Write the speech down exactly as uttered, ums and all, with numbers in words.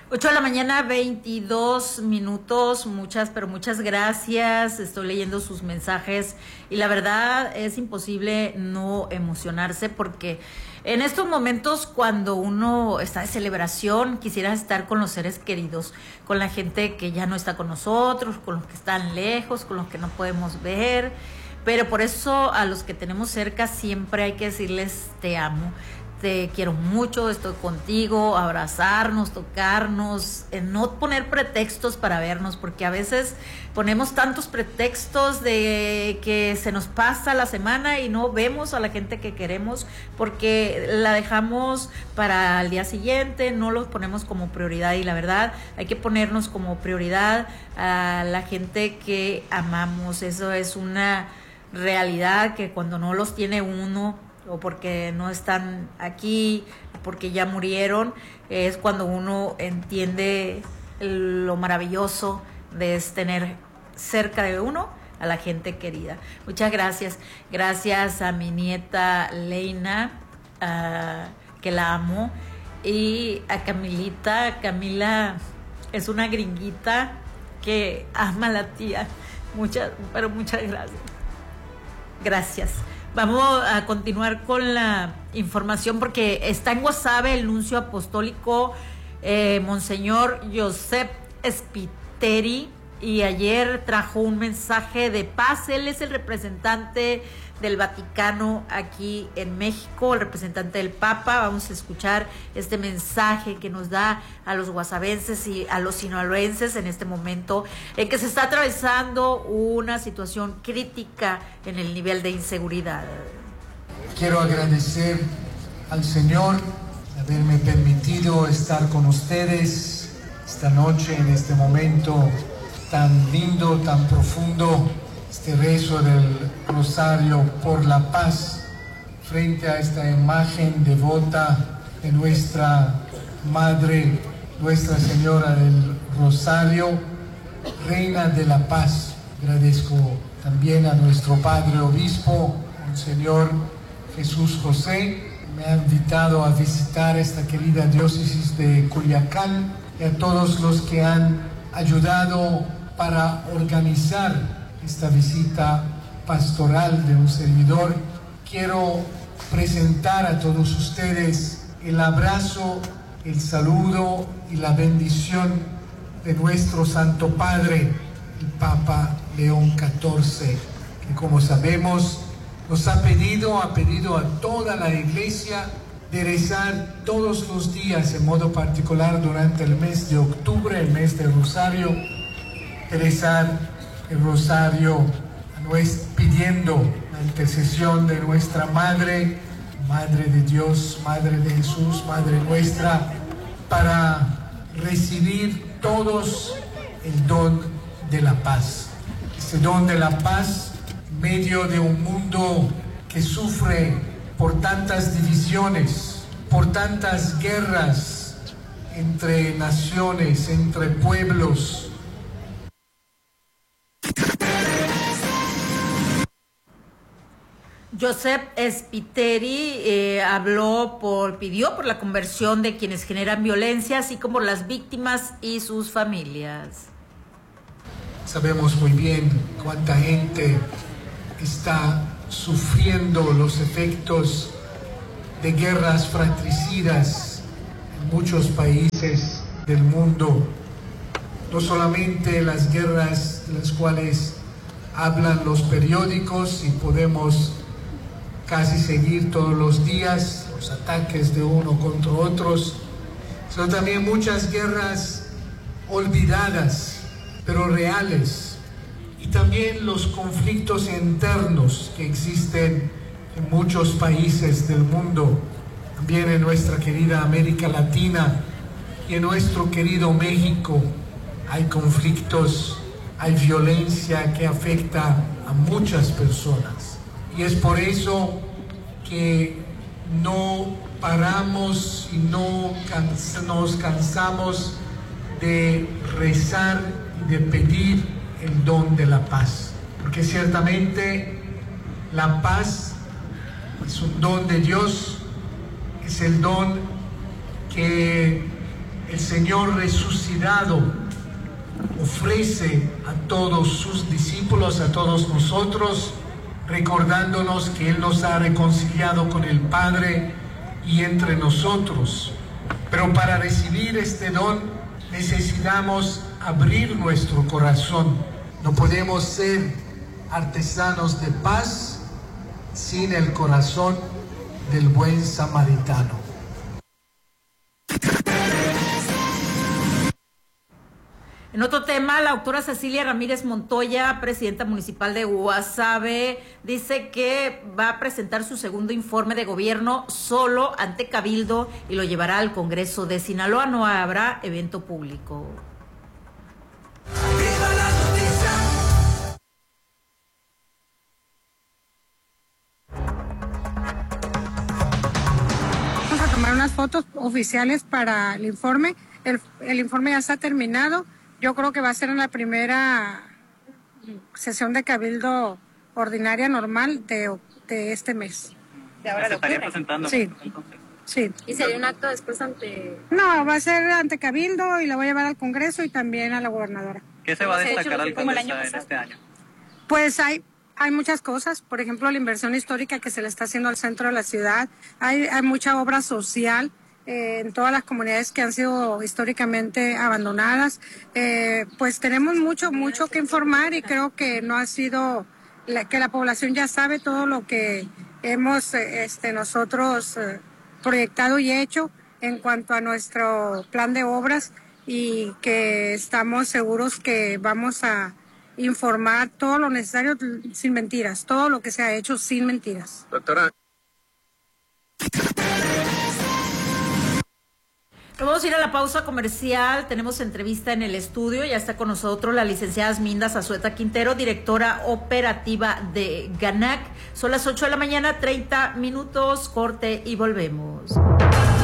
ocho de la mañana, veintidós minutos. Muchas, pero muchas gracias. Estoy leyendo sus mensajes y la verdad es imposible no emocionarse porque en estos momentos cuando uno está de celebración quisiera estar con los seres queridos, con la gente que ya no está con nosotros, con los que están lejos, con los que no podemos ver, pero por eso a los que tenemos cerca siempre hay que decirles te amo. Te quiero mucho, estoy contigo, abrazarnos, tocarnos, en no poner pretextos para vernos, porque a veces ponemos tantos pretextos de que se nos pasa la semana y no vemos a la gente que queremos porque la dejamos para el día siguiente, no los ponemos como prioridad y la verdad hay que ponernos como prioridad a la gente que amamos. Eso es una realidad que cuando no los tiene uno o porque no están aquí, porque ya murieron, es cuando uno entiende lo maravilloso de es tener cerca de uno a la gente querida. Muchas gracias. Gracias a mi nieta Leina, uh, que la amo, y a Camilita. Camila es una gringuita que ama a la tía. Muchas, pero muchas gracias. Gracias. Vamos a continuar con la información porque está en Guasave el nuncio apostólico eh, Monseñor Josep Spiteri, y ayer trajo un mensaje de paz. Él es el representante del Vaticano aquí en México, el representante del Papa. Vamos a escuchar este mensaje que nos da a los guasavenses y a los sinaloenses en este momento en que se está atravesando una situación crítica en el nivel de inseguridad. Quiero agradecer al Señor haberme permitido estar con ustedes esta noche en este momento tan lindo, tan profundo, este rezo del Rosario por la paz frente a esta imagen devota de nuestra Madre, Nuestra Señora del Rosario, Reina de la Paz. Agradezco también a nuestro Padre Obispo, Monseñor Jesús José, me ha invitado a visitar esta querida diócesis de Culiacán, y a todos los que han ayudado para organizar esta visita pastoral de un servidor. Quiero presentar a todos ustedes el abrazo, el saludo y la bendición de nuestro Santo Padre, el Papa León catorce, que como sabemos nos ha pedido, ha pedido a toda la Iglesia de rezar todos los días, en modo particular durante el mes de octubre, el mes del Rosario, de rezar el Rosario pidiendo la intercesión de nuestra Madre, Madre de Dios, Madre de Jesús, Madre nuestra, para recibir todos el don de la paz. Este don de la paz en medio de un mundo que sufre por tantas divisiones, por tantas guerras entre naciones, entre pueblos. Josep Spiteri eh, habló por, pidió por la conversión de quienes generan violencia, así como las víctimas y sus familias. Sabemos muy bien cuánta gente está sufriendo los efectos de guerras fratricidas en muchos países del mundo. No solamente las guerras de las cuales hablan los periódicos y podemos casi seguir todos los días, los ataques de uno contra otros, sino también muchas guerras olvidadas, pero reales, y también los conflictos internos que existen en muchos países del mundo, también en nuestra querida América Latina y en nuestro querido México. Hay conflictos, hay violencia que afecta a muchas personas. Y es por eso que no paramos y no cansa, nos cansamos de rezar y de pedir el don de la paz. Porque ciertamente la paz es un don de Dios, es el don que el Señor resucitado ofrece a todos sus discípulos, a todos nosotros, recordándonos que Él nos ha reconciliado con el Padre y entre nosotros. Pero para recibir este don necesitamos abrir nuestro corazón. No podemos ser artesanos de paz sin el corazón del buen samaritano. En otro tema, la doctora Cecilia Ramírez Montoya, presidenta municipal de Guasave, dice que va a presentar su segundo informe de gobierno solo ante Cabildo y lo llevará al Congreso de Sinaloa. No habrá evento público. ¡Viva la noticia! Vamos a tomar unas fotos oficiales para el informe. El, el informe ya está terminado. Yo creo que va a ser en la primera sesión de Cabildo ordinaria normal de, de este mes. ¿De ahora de octubre? Presentando? Sí. Sí. ¿Y sería un acto después ante...? No, va a ser ante Cabildo y la voy a llevar al Congreso y también a la gobernadora. ¿Qué se va a destacar al Congreso en este año? Pues hay, hay muchas cosas. Por ejemplo, la inversión histórica que se le está haciendo al centro de la ciudad. Hay, hay mucha obra social en todas las comunidades que han sido históricamente abandonadas. Eh, pues tenemos mucho, mucho que informar y creo que no ha sido, la, que la población ya sabe todo lo que hemos este, nosotros eh, proyectado y hecho en cuanto a nuestro plan de obras y que estamos seguros que vamos a informar todo lo necesario sin mentiras, todo lo que se ha hecho sin mentiras. Doctora. Vamos a ir a la pausa comercial, tenemos entrevista en el estudio, ya está con nosotros la licenciada Asminda Zazueta Quintero, directora operativa de GANAC. Son las ocho de la mañana, treinta minutos, corte y volvemos.